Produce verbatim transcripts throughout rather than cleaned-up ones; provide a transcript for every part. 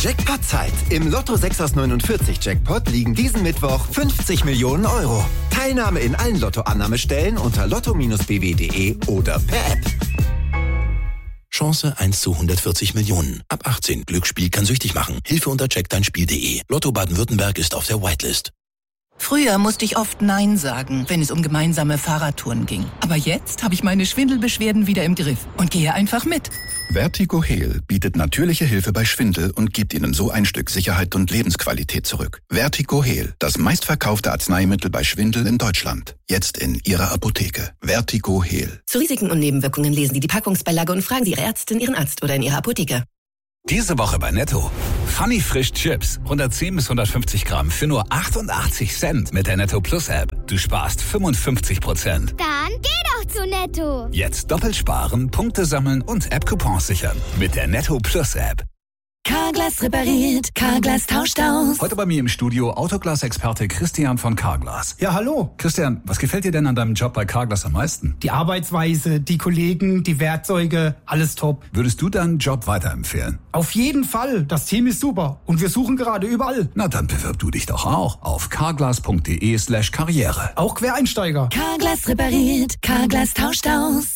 Jackpot-Zeit. Im Lotto sechs aus neunundvierzig Jackpot liegen diesen Mittwoch fünfzig Millionen Euro. Teilnahme in allen Lottoannahmestellen unter lotto Bindestrich b w punkt de oder per App. Chance eins zu hundertvierzig Millionen. Ab achtzehn. Glücksspiel kann süchtig machen. Hilfe unter check dein spiel punkt de. Lotto Baden-Württemberg ist auf der Whitelist. Früher musste ich oft Nein sagen, wenn es um gemeinsame Fahrradtouren ging. Aber jetzt habe ich meine Schwindelbeschwerden wieder im Griff und gehe einfach mit. Vertigo Heal bietet natürliche Hilfe bei Schwindel und gibt Ihnen so ein Stück Sicherheit und Lebensqualität zurück. Vertigo Heal, das meistverkaufte Arzneimittel bei Schwindel in Deutschland. Jetzt in Ihrer Apotheke. Vertigo Heal. Zu Risiken und Nebenwirkungen lesen Sie die Packungsbeilage und fragen Sie Ihre Ärztin, Ihren Arzt oder in Ihrer Apotheke. Diese Woche bei Netto. Funny Frisch Chips. hundertzehn bis hundertfünfzig Gramm für nur achtundachtzig Cent mit der Netto Plus App. Du sparst fünfundfünfzig Prozent. Dann geh doch zu Netto. Jetzt doppelt sparen, Punkte sammeln und App-Coupons sichern. Mit der Netto Plus App. Carglass repariert, Carglass tauscht aus. Heute bei mir im Studio Autoglas-Experte Christian von Carglass. Ja, hallo. Christian, was gefällt dir denn an deinem Job bei Carglass am meisten? Die Arbeitsweise, die Kollegen, die Werkzeuge, alles top. Würdest du deinen Job weiterempfehlen? Auf jeden Fall. Das Team ist super. Und wir suchen gerade überall. Na, dann bewirb du dich doch auch auf carglass punkt de slash karriere. Auch Quereinsteiger. Carglass repariert, Carglass tauscht aus.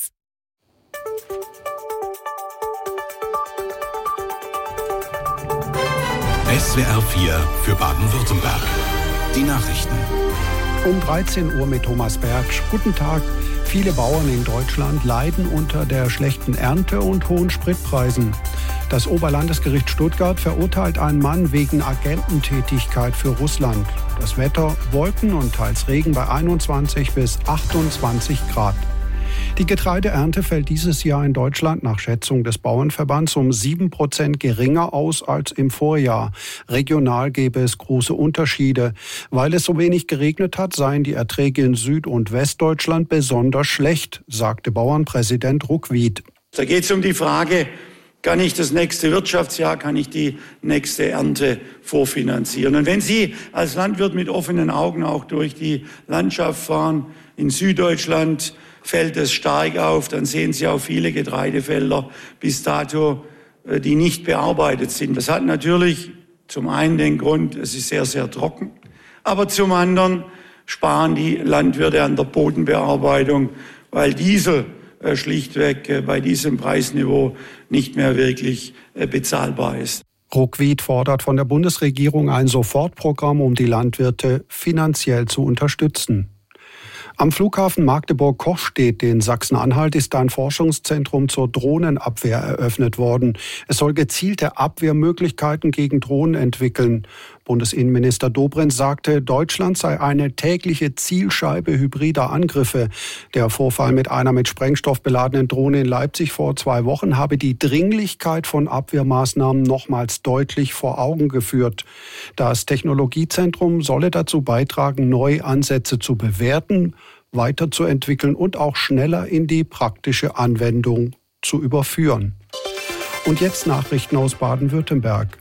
S W R vier für Baden-Württemberg. Die Nachrichten. Um dreizehn Uhr mit Thomas Bergsch. Guten Tag. Viele Bauern in Deutschland leiden unter der schlechten Ernte und hohen Spritpreisen. Das Oberlandesgericht Stuttgart verurteilt einen Mann wegen Agententätigkeit für Russland. Das Wetter: Wolken und teils Regen bei einundzwanzig bis achtundzwanzig Grad. Die Getreideernte fällt dieses Jahr in Deutschland nach Schätzung des Bauernverbands um sieben Prozent geringer aus als im Vorjahr. Regional gäbe es große Unterschiede. Weil es so wenig geregnet hat, seien die Erträge in Süd- und Westdeutschland besonders schlecht, sagte Bauernpräsident Ruckwied. Da geht es um die Frage, kann ich das nächste Wirtschaftsjahr, kann ich die nächste Ernte vorfinanzieren? Und wenn Sie als Landwirt mit offenen Augen auch durch die Landschaft fahren, in Süddeutschland fällt es stark auf, dann sehen Sie auch viele Getreidefelder bis dato, die nicht bearbeitet sind. Das hat natürlich zum einen den Grund, es ist sehr, sehr trocken, aber zum anderen sparen die Landwirte an der Bodenbearbeitung, weil Diesel schlichtweg bei diesem Preisniveau nicht mehr wirklich bezahlbar ist. Ruckwied fordert von der Bundesregierung ein Sofortprogramm, um die Landwirte finanziell zu unterstützen. Am Flughafen Magdeburg-Kochstedt in Sachsen-Anhalt ist ein Forschungszentrum zur Drohnenabwehr eröffnet worden. Es soll gezielte Abwehrmöglichkeiten gegen Drohnen entwickeln. Bundesinnenminister Dobrindt sagte, Deutschland sei eine tägliche Zielscheibe hybrider Angriffe. Der Vorfall mit einer mit Sprengstoff beladenen Drohne in Leipzig vor zwei Wochen habe die Dringlichkeit von Abwehrmaßnahmen nochmals deutlich vor Augen geführt. Das Technologiezentrum solle dazu beitragen, neue Ansätze zu bewerten, weiterzuentwickeln und auch schneller in die praktische Anwendung zu überführen. Und jetzt Nachrichten aus Baden-Württemberg.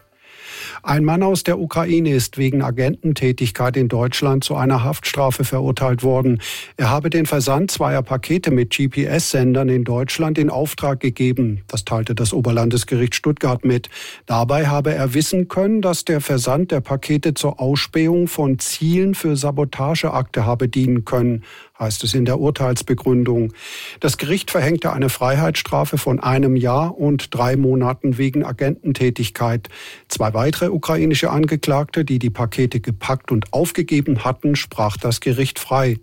Ein Mann aus der Ukraine ist wegen Agententätigkeit in Deutschland zu einer Haftstrafe verurteilt worden. Er habe den Versand zweier Pakete mit G P S-Sendern in Deutschland in Auftrag gegeben. Das teilte das Oberlandesgericht Stuttgart mit. Dabei habe er wissen können, dass der Versand der Pakete zur Ausspähung von Zielen für Sabotageakte habe dienen können, heißt es in der Urteilsbegründung. Das Gericht verhängte eine Freiheitsstrafe von einem Jahr und drei Monaten wegen Agententätigkeit. Zwei weitere ukrainische Angeklagte, die die Pakete gepackt und aufgegeben hatten, sprach das Gericht frei.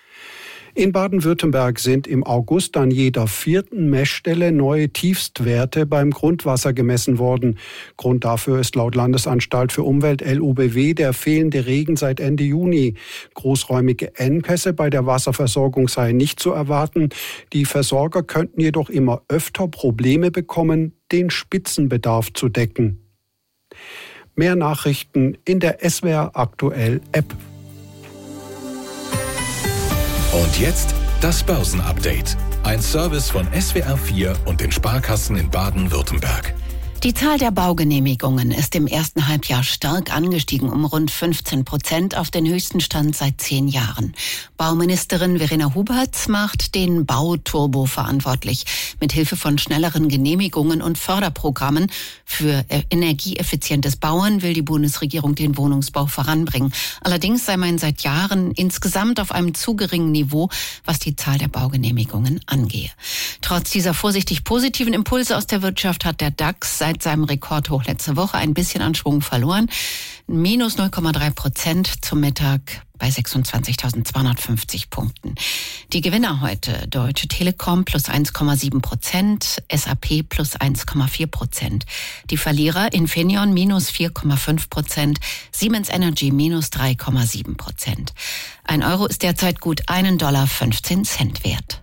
In Baden-Württemberg sind im August an jeder vierten Messstelle neue Tiefstwerte beim Grundwasser gemessen worden. Grund dafür ist laut Landesanstalt für Umwelt L U B W der fehlende Regen seit Ende Juni. Großräumige Engpässe bei der Wasserversorgung seien nicht zu erwarten. Die Versorger könnten jedoch immer öfter Probleme bekommen, den Spitzenbedarf zu decken. Mehr Nachrichten in der S W R Aktuell App. Und jetzt das Börsenupdate. Ein Service von S W R vier und den Sparkassen in Baden-Württemberg. Die Zahl der Baugenehmigungen ist im ersten Halbjahr stark angestiegen, um rund fünfzehn Prozent auf den höchsten Stand seit zehn Jahren. Bauministerin Verena Huberts macht den Bauturbo verantwortlich. Mit Hilfe von schnelleren Genehmigungen und Förderprogrammen für energieeffizientes Bauen will die Bundesregierung den Wohnungsbau voranbringen. Allerdings sei man seit Jahren insgesamt auf einem zu geringen Niveau, was die Zahl der Baugenehmigungen angehe. Trotz dieser vorsichtig positiven Impulse aus der Wirtschaft hat der DAX seit seinem Rekordhoch letzte Woche ein bisschen an Schwung verloren. Minus null Komma drei Prozent zum Mittag bei sechsundzwanzigtausendzweihundertfünfzig Punkten. Die Gewinner heute: Deutsche Telekom plus eins Komma sieben Prozent, S A P plus eins Komma vier Prozent. Die Verlierer: Infineon minus vier Komma fünf Prozent, Siemens Energy minus drei Komma sieben Prozent. Ein Euro ist derzeit gut einen Dollar fünfzehn Cent wert.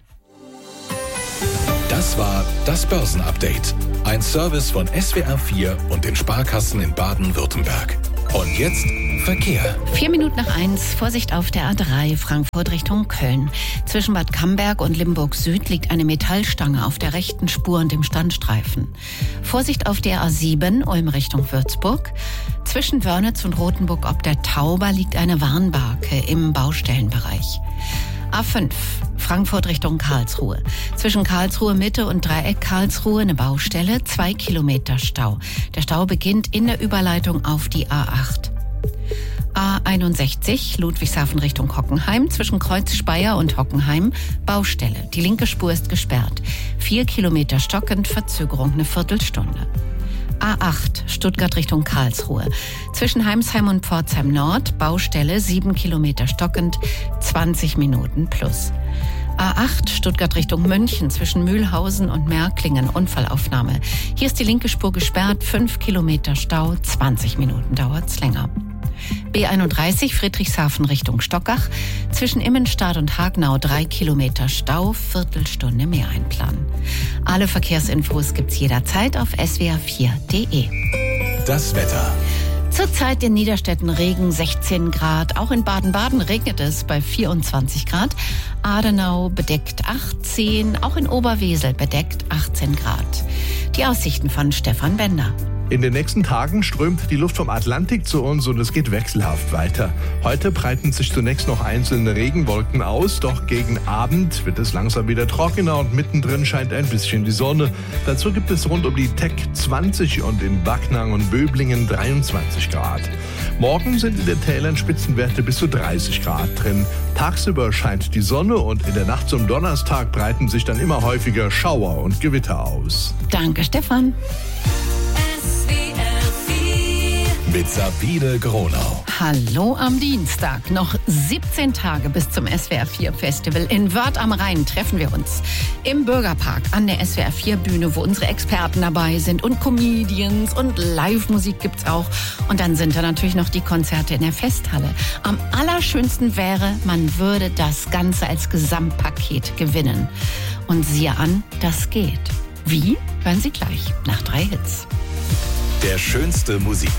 Das war das Börsenupdate. Ein Service von S W R vier und den Sparkassen in Baden-Württemberg. Und jetzt Verkehr. Vier Minuten nach eins, Vorsicht auf der A drei, Frankfurt Richtung Köln. Zwischen Bad Camberg und Limburg Süd liegt eine Metallstange auf der rechten Spur und dem Standstreifen. Vorsicht auf der A sieben, Ulm Richtung Würzburg. Zwischen Wörnitz und Rothenburg ob der Tauber liegt eine Warnbarke im Baustellenbereich. A fünf, Frankfurt Richtung Karlsruhe. Zwischen Karlsruhe Mitte und Dreieck Karlsruhe eine Baustelle, zwei Kilometer Stau. Der Stau beginnt in der Überleitung auf die A acht. A einundsechzig, Ludwigshafen Richtung Hockenheim. Zwischen Kreuz Speyer und Hockenheim Baustelle. Die linke Spur ist gesperrt. Vier Kilometer stockend, Verzögerung eine Viertelstunde. A acht, Stuttgart Richtung Karlsruhe. Zwischen Heimsheim und Pforzheim Nord, Baustelle, sieben Kilometer stockend, zwanzig Minuten plus. A acht, Stuttgart Richtung München, zwischen Mühlhausen und Märklingen, Unfallaufnahme. Hier ist die linke Spur gesperrt, fünf Kilometer Stau, zwanzig Minuten dauert's länger. B einunddreißig, Friedrichshafen Richtung Stockach. Zwischen Immenstadt und Hagenau drei Kilometer Stau, Viertelstunde mehr einplanen. Alle Verkehrsinfos gibt's jederzeit auf S W R vier Punkt de. Das Wetter. Zurzeit in Niederstädten Regen, sechzehn Grad. Auch in Baden-Baden regnet es bei vierundzwanzig Grad. Adenau bedeckt achtzehn. Auch in Oberwesel bedeckt achtzehn Grad. Die Aussichten von Stefan Bender. In den nächsten Tagen strömt die Luft vom Atlantik zu uns und es geht wechselhaft weiter. Heute breiten sich zunächst noch einzelne Regenwolken aus, doch gegen Abend wird es langsam wieder trockener und mittendrin scheint ein bisschen die Sonne. Dazu gibt es rund um die Teck zwanzig und in Backnang und Böblingen dreiundzwanzig Grad. Morgen sind in den Tälern Spitzenwerte bis zu dreißig Grad drin. Tagsüber scheint die Sonne und in der Nacht zum Donnerstag breiten sich dann immer häufiger Schauer und Gewitter aus. Danke, Stefan. Mit Sabine Gronau. Hallo am Dienstag. Noch siebzehn Tage bis zum S W R vier Festival. In Wörth am Rhein treffen wir uns im Bürgerpark an der S W R vier Bühne, wo unsere Experten dabei sind und Comedians und Live-Musik gibt's auch. Und dann sind da natürlich noch die Konzerte in der Festhalle. Am allerschönsten wäre, man würde das Ganze als Gesamtpaket gewinnen. Und siehe an, das geht. Wie? Hören Sie gleich nach drei Hits. Der schönste Musik.